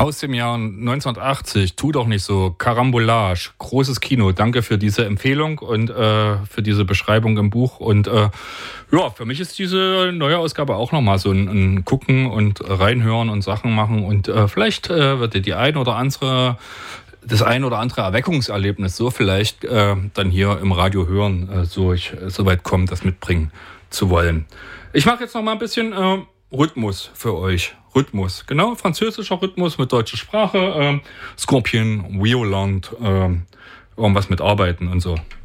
aus dem Jahr 1980, tu doch nicht so, Carambolage, großes Kino. Danke für diese Empfehlung und für diese Beschreibung im Buch. Und ja, für mich ist diese neue Ausgabe auch nochmal so ein Gucken und Reinhören und Sachen machen. Und vielleicht wird dir das ein oder andere Erweckungserlebnis so vielleicht dann hier im Radio hören, so weit kommen, das mitbringen zu wollen. Ich mache jetzt noch mal ein bisschen Rhythmus für euch. Rhythmus, genau, französischer Rhythmus mit deutscher Sprache, Scorpion, Violant, irgendwas mit Arbeiten und so.